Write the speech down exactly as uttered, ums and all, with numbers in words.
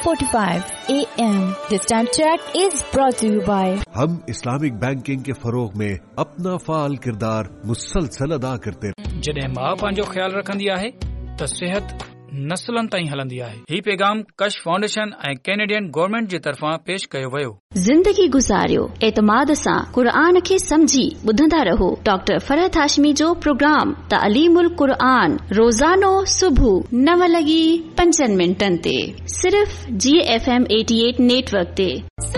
forty-five A M. This time check is brought to you by Hum Islamic banking के फरोग में अपना फाल किरदार मुसलसल अदा करते हैं। जॾहिं माउ पंहिंजो ख्याल रखंदी आहे त सिहत नस्लनि ताईं हलंदी आहे। ही पैगाम कश फाउंडेशन ऐं कैनेडियन गवर्नमेंट जे तरफ़ां पेश कयो वियो। जिंदगी गुज़ारियो एतमाद सां क़ुरान खे समझी ॿुधंदा रहो। डॉक्टर फरहत हाशमी जो प्रोग्राम तालीमुल क़ुरान रोज़ानो सुबुह नव लॻी पंजनि मिंटनि ते सिर्फ़ जी एफ एम अठासी नेटवर्क ते।